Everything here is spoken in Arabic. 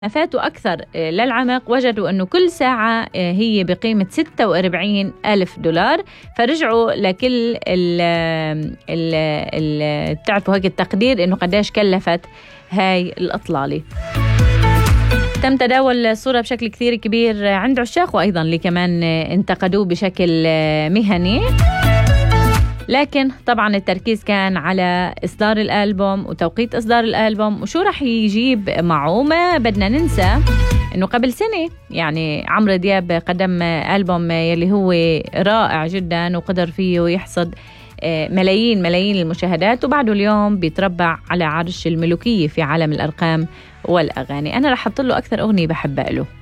فاتوا أكثر للعمق وجدوا أنه كل ساعة هي بقيمة 46,000 دولار. فرجعوا لكل تعرفوا هيك التقدير أنه قديش كلفت هاي الأطلالة. تم تداول الصورة بشكل كثير كبير عند عشاق، وأيضا اللي كمان انتقدوه بشكل مهني، لكن طبعا التركيز كان على إصدار الألبوم وتوقيت إصدار الألبوم وشو رح يجيب معه. ما بدنا ننسى إنه قبل سنة يعني عمرو دياب قدم ألبوم يلي هو رائع جدا وقدر فيه يحصد ملايين المشاهدات، وبعده اليوم بيتربع على عرش الملوكية في عالم الأرقام والأغاني. أنا رح أحط له أكثر أغنية بحبها له.